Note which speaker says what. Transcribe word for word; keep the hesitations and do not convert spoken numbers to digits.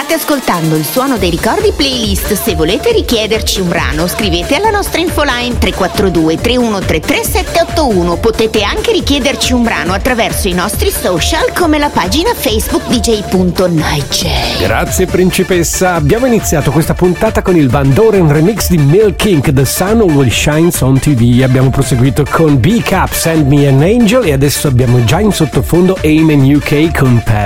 Speaker 1: State ascoltando il Suono dei Ricordi playlist. Se volete richiederci un brano, scrivete alla nostra infoline tre quattro due tre uno tre tre sette otto uno. Potete anche richiederci un brano attraverso i nostri social, come la pagina Facebook d j punto night j.
Speaker 2: Grazie principessa. Abbiamo iniziato questa puntata con il Van Doren remix di Milk Inc, The Sun Always Shines on T V. Abbiamo proseguito con B-Cup, Send Me an Angel, e adesso abbiamo già in sottofondo Amen U K con Pass